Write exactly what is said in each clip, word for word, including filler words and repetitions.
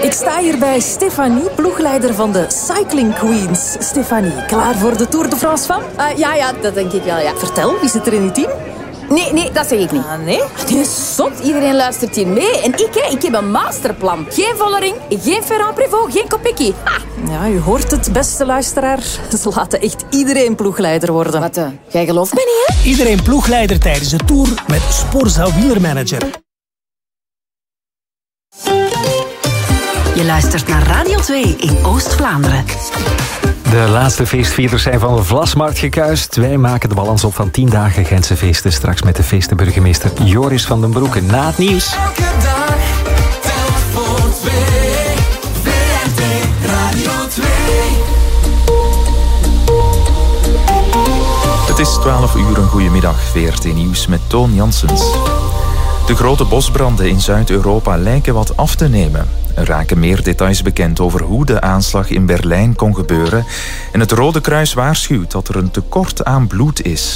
Ik sta hier bij Stefanie, ploegleider van de Cycling Queens. Stefanie, klaar voor de Tour de France van? Uh, ja, ja, dat denk ik wel, ja. Vertel, wie zit er in uw team? Nee, nee, dat zeg ik niet. Ah, nee? Die is zot. Iedereen luistert hier mee. En ik, hè, ik heb een masterplan. Geen Vollering, geen Ferrand-Prévot, geen Kopecky. Ha! Ja, u hoort het, beste luisteraar. Ze laten echt iedereen ploegleider worden. Wat, uh, jij gelooft me niet, hè? Iedereen ploegleider tijdens de Tour met Sporza Wielermanager. Je luistert naar Radio twee in Oost-Vlaanderen. De laatste feestvierders zijn van de Vlasmarkt gekuist. Wij maken de balans op van tien dagen Gentse feesten. Straks met de feestenburgemeester Joris van den Broeke. Na het nieuws. Elke dag telt voor twee. V R T Radio twee. Het is twaalf uur, een goedemiddag. V R T Nieuws met Toon Janssens. De grote bosbranden in Zuid-Europa lijken wat af te nemen. Er raken meer details bekend over hoe de aanslag in Berlijn kon gebeuren. En het Rode Kruis waarschuwt dat er een tekort aan bloed is.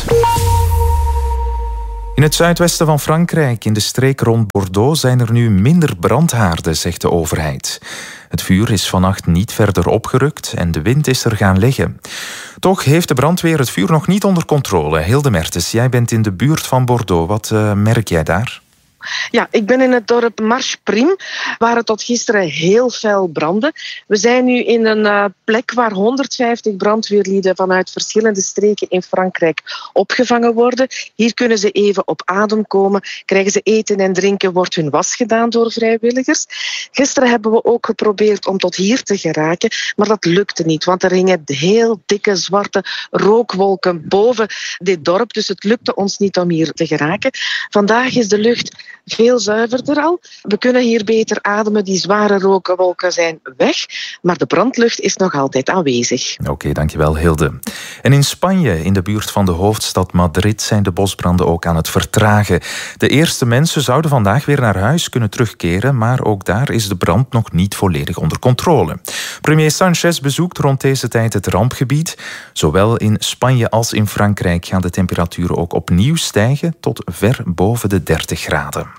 In het zuidwesten van Frankrijk, in de streek rond Bordeaux, zijn er nu minder brandhaarden, zegt de overheid. Het vuur is vannacht niet verder opgerukt en de wind is er gaan liggen. Toch heeft de brandweer het vuur nog niet onder controle. Hilde Mertens, jij bent in de buurt van Bordeaux. Wat uh, merk jij daar? Ja, ik ben in het dorp Marche-Prim, waar het tot gisteren heel fel brandde. We zijn nu in een uh, plek waar honderdvijftig brandweerlieden vanuit verschillende streken in Frankrijk opgevangen worden. Hier kunnen ze even op adem komen, krijgen ze eten en drinken, wordt hun was gedaan door vrijwilligers. Gisteren hebben we ook geprobeerd om tot hier te geraken, maar dat lukte niet, want er hingen heel dikke zwarte rookwolken boven dit dorp, dus het lukte ons niet om hier te geraken. Vandaag is de lucht veel zuiverder al. We kunnen hier beter ademen. Die zware rookwolken zijn weg, maar de brandlucht is nog altijd aanwezig. Oké, okay, dankjewel Hilde. En in Spanje, in de buurt van de hoofdstad Madrid, zijn de bosbranden ook aan het vertragen. De eerste mensen zouden vandaag weer naar huis kunnen terugkeren, maar ook daar is de brand nog niet volledig onder controle. Premier Sánchez bezoekt rond deze tijd het rampgebied. Zowel in Spanje als in Frankrijk gaan de temperaturen ook opnieuw stijgen tot ver boven de dertig graden.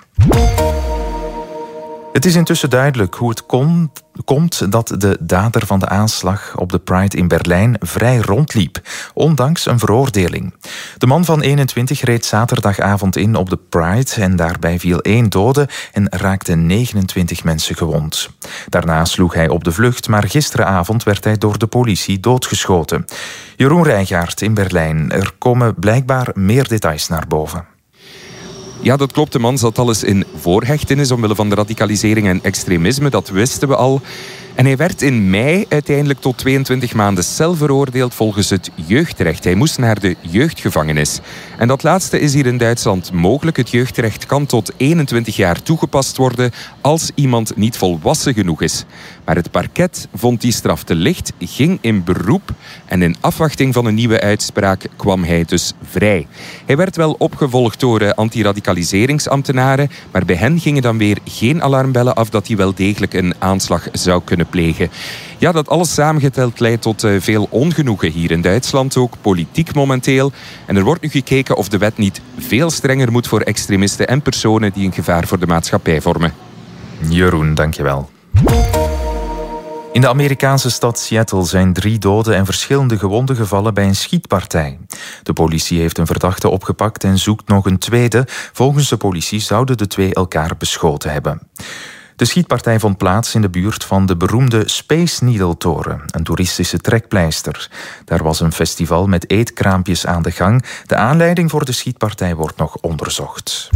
Het is intussen duidelijk hoe het kon, komt dat de dader van de aanslag op de Pride in Berlijn vrij rondliep, ondanks een veroordeling. De man van eenentwintig reed zaterdagavond in op de Pride en daarbij viel één dode en raakten negenentwintig mensen gewond. Daarna sloeg hij op de vlucht, maar gisteravond werd hij door de politie doodgeschoten. Jeroen Rijgaard in Berlijn. Er komen blijkbaar meer details naar boven. Ja, dat klopt. De man zat al eens in voorhechtenis omwille van de radicalisering en extremisme. Dat wisten we al. En hij werd in mei uiteindelijk tot tweeëntwintig maanden cel veroordeeld volgens het jeugdrecht. Hij moest naar de jeugdgevangenis. En dat laatste is hier in Duitsland mogelijk. Het jeugdrecht kan tot eenentwintig jaar toegepast worden als iemand niet volwassen genoeg is. Maar het parket vond die straf te licht, ging in beroep en in afwachting van een nieuwe uitspraak kwam hij dus vrij. Hij werd wel opgevolgd door antiradicaliseringsambtenaren, maar bij hen gingen dan weer geen alarmbellen af dat hij wel degelijk een aanslag zou kunnen plegen. Ja, dat alles samengeteld leidt tot uh, veel ongenoegen hier in Duitsland, ook politiek momenteel. En er wordt nu gekeken of de wet niet veel strenger moet voor extremisten en personen die een gevaar voor de maatschappij vormen. Jeroen, dankjewel. In de Amerikaanse stad Seattle zijn drie doden en verschillende gewonden gevallen bij een schietpartij. De politie heeft een verdachte opgepakt en zoekt nog een tweede. Volgens de politie zouden de twee elkaar beschoten hebben. De schietpartij vond plaats in de buurt van de beroemde Space Needle-toren, een toeristische trekpleister. Daar was een festival met eetkraampjes aan de gang. De aanleiding voor de schietpartij wordt nog onderzocht.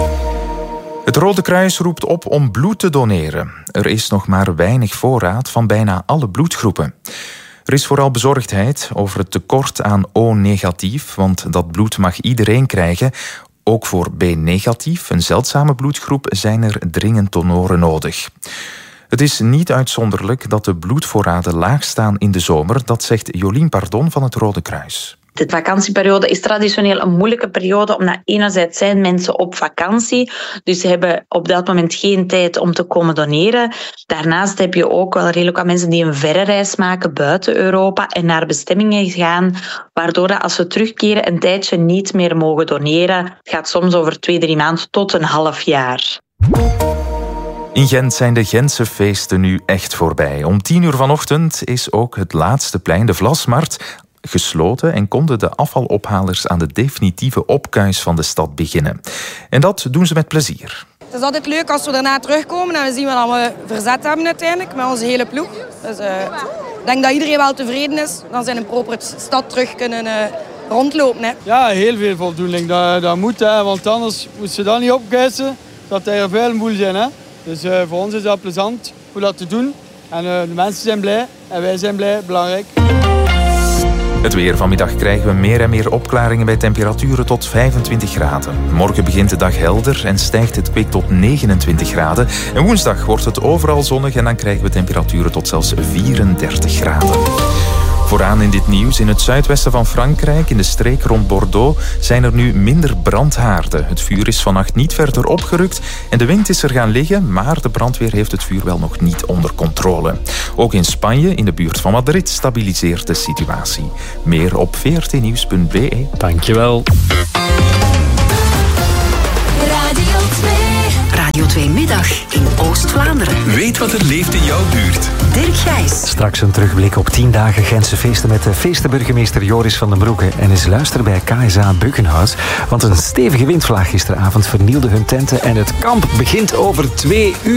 Het Rode Kruis roept op om bloed te doneren. Er is nog maar weinig voorraad van bijna alle bloedgroepen. Er is vooral bezorgdheid over het tekort aan O-negatief, want dat bloed mag iedereen krijgen. Ook voor B-negatief, een zeldzame bloedgroep, zijn er dringend donoren nodig. Het is niet uitzonderlijk dat de bloedvoorraden laag staan in de zomer, dat zegt Jolien Pardon van het Rode Kruis. De vakantieperiode is traditioneel een moeilijke periode, omdat enerzijds zijn mensen op vakantie, dus ze hebben op dat moment geen tijd om te komen doneren. Daarnaast heb je ook wel redelijk wat mensen die een verre reis maken buiten Europa en naar bestemmingen gaan, waardoor dat als ze terugkeren een tijdje niet meer mogen doneren. Het gaat soms over twee, drie maanden tot een half jaar. In Gent zijn de Gentse feesten nu echt voorbij. Om tien uur vanochtend is ook het laatste plein, de Vlasmarkt, gesloten en konden de afvalophalers aan de definitieve opkuis van de stad beginnen. En dat doen ze met plezier. Het is altijd leuk als we daarna terugkomen en we zien wat we verzet hebben uiteindelijk met onze hele ploeg. Dus uh, ik denk dat iedereen wel tevreden is. Dan zijn een proper stad terug kunnen uh, rondlopen. Hè. Ja, heel veel voldoening. Dat, dat moet, hè, want anders moet ze dat niet opkuisen. Dat er veel moe zijn. Hè. Dus uh, voor ons is dat plezant om dat te doen. En uh, de mensen zijn blij en wij zijn blij, belangrijk. Het weer. Vanmiddag krijgen we meer en meer opklaringen bij temperaturen tot vijfentwintig graden. Morgen begint de dag helder en stijgt het kwik tot negenentwintig graden. En woensdag wordt het overal zonnig en dan krijgen we temperaturen tot zelfs vierendertig graden. Vooraan in dit nieuws, in het zuidwesten van Frankrijk, in de streek rond Bordeaux, zijn er nu minder brandhaarden. Het vuur is vannacht niet verder opgerukt en de wind is er gaan liggen, maar de brandweer heeft het vuur wel nog niet onder controle. Ook in Spanje, in de buurt van Madrid, stabiliseert de situatie. Meer op v r t nieuws punt b e. Dankjewel. Radio twee. Radio twee Middag in Oost-Vlaanderen. Weet wat er leeft in jouw buurt. Dirk Gijs. Straks een terugblik op tien dagen Gentse feesten met de feestenburgemeester Joris van den Broeke. En eens luisteren bij K S A Beukenhout. Want een stevige windvlaag gisteravond vernielde hun tenten en het kamp begint over twee uur.